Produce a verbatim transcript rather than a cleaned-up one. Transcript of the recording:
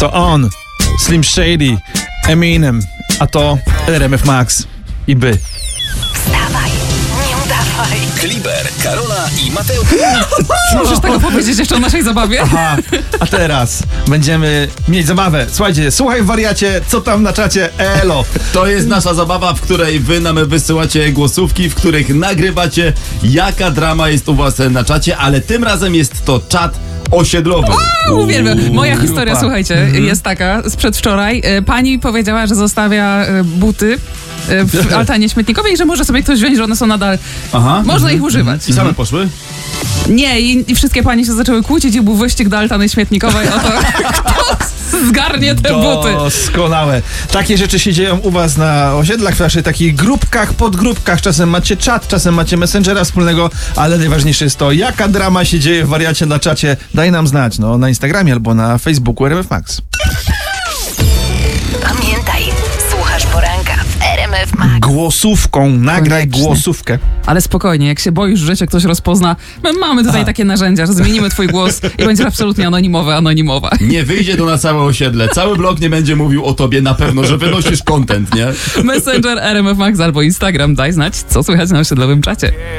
To on, Slim Shady, Eminem, a to R M F Max i By. Wstawaj, nie udawaj. Kliber, Karola i Mateusz. Możesz tego powiedzieć jeszcze o naszej zabawie? Aha, a teraz będziemy mieć zabawę. Słuchajcie, słuchaj wariacie, co tam na czacie, elo. To jest nasza zabawa, w której wy nam wysyłacie głosówki, w których nagrywacie, jaka drama jest u was na czacie, ale tym razem jest to czat osiedlowy. A, uwielbiam. Moja grupa. historia, słuchajcie, Mhm. jest taka z przedwczoraj. E, Pani powiedziała, że zostawia e, buty e, w altanie śmietnikowej i że może sobie ktoś wziąć, że one są nadal... Aha. Można ich używać. I same poszły? Nie, i, i wszystkie panie się zaczęły kłócić i był wyścig do altany śmietnikowej o to, kto zgarnie te buty. Doskonałe. Takie rzeczy się dzieją u was na osiedlach, w waszych takich grupkach, podgrupkach. Czasem macie czat, czasem macie messengera wspólnego, ale najważniejsze jest to, jaka drama się dzieje w wariacie na czacie. Daj nam znać, no, na Instagramie albo na Facebooku R M F Max. Pamiętaj, słuchasz poranka w R M F Max. Głosówką, nagraj Koniecznie. głosówkę. Ale spokojnie, jak się boisz, że cię ktoś rozpozna, my mamy tutaj Aha. takie narzędzia, że zmienimy twój głos i będziesz absolutnie anonimowy, anonimowa. Nie wyjdzie to na całe osiedle. Cały blok nie będzie mówił o tobie na pewno, że wynosisz content, nie? Messenger R M F Max albo Instagram, daj znać, co słychać na osiedlowym czacie.